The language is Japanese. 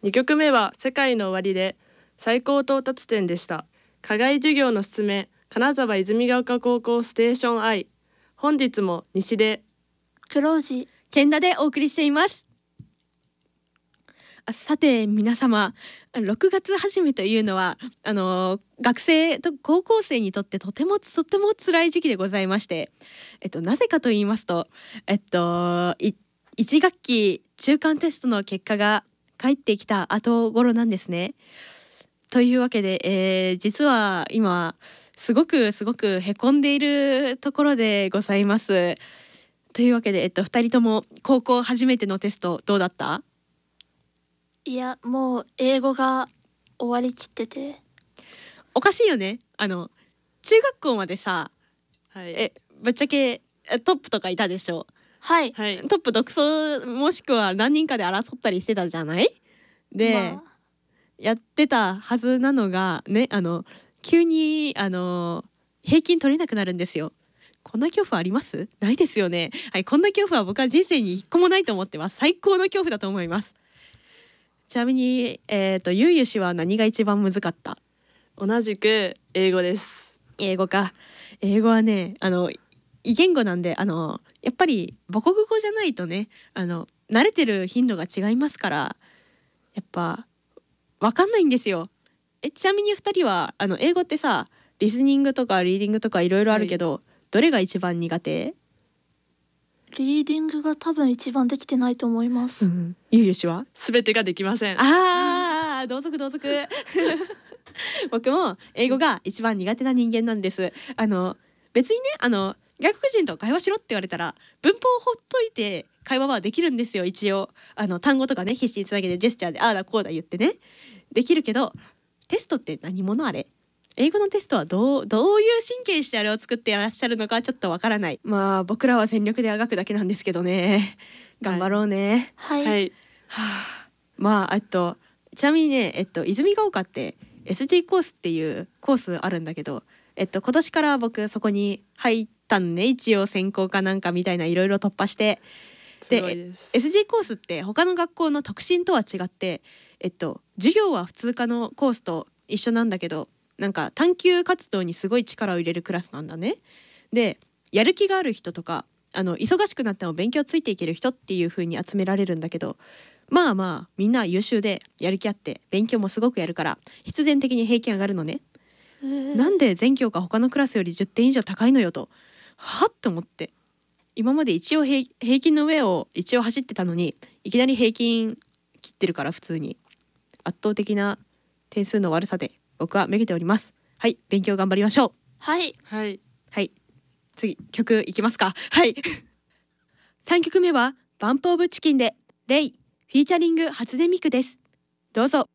2曲目は世界の終わりで最高到達点でした。課外授業のすすめ、金沢泉ヶ丘高校ステーション I。 本日も西で黒字健太でお送りしています。さて皆様、6月始めというのは学生と高校生にとってとても辛い時期でございまして、なぜかと言いますと、1学期中間テストの結果が返ってきた後頃なんですね。というわけで、実は今すごくへこんでいるところでございます。というわけで、2人とも高校初めてのテストどうだった？ いや、もう英語が終わりきってて。 おかしいよね。中学校までさ、 はい、 ぶっちゃけトップとかいたでしょ。 はい、 はい、 トップ独走もしくは何人かで争ったりしてたじゃない。で、やってたはずなのがね、急に平均取れなくなるんですよ。こんな恐怖あります？ないですよね。はい、こんな恐怖は僕は人生に一個もないと思ってます。最高の恐怖だと思います。ちなみにゆうゆしは何が一番難かった？ 同じく英語です。 英語か。英語はね、異言語なんでやっぱり母国語じゃないとね、慣れてる頻度が違いますから、やっぱ分かんないんですよ。ちなみに2人は英語ってさ、リスニングとかリーディングとかいろいろあるけど、どれが一番苦手？ リーディングが多分一番できてないと思います。 ゆうゆしは？ すべてができません。 同族僕も英語が一番苦手な人間なんです。別にね、外国人と会話しろって言われたら文法をほっといて会話はできるんですよ。一応単語とかね、必死につなげてジェスチャーでああだこうだ言ってね、できるけど、テストって何者あれ？英語のテストはどういう神経してあれを作っていらっしゃるのかちょっとわからない。まあ僕らは全力であがくだけなんですけどね。頑張ろうね。 はい、 はい、 まあちなみにね、泉ヶ丘って SG コースっていうコースあるんだけど、今年から僕そこに入ったんね。一応専攻かなんかみたいないろいろ突破して、 すごいです。 SG コースって他の学校の特進とは違って、授業は普通科のコースと一緒なんだけど、なんか探究活動にすごい力を入れるクラスなんだね。で、やる気がある人とか忙しくなっても勉強ついていける人っていう風に集められるんだけど、まあみんな優秀でやる気あって勉強もすごくやるから必然的に平均上がるのね。なんで全教科他のクラスより10点以上高いのよと、はっと思って、今まで一応平均の上を一応走ってたのにいきなり平均切ってるから、普通に圧倒的な点数の悪さで僕はめげております。はい、勉強頑張りましょう。 はい、 はい、 次曲いきますか。はい3曲目はバンプオブチキンでレイフィーチャリング初音ミクです。どうぞ。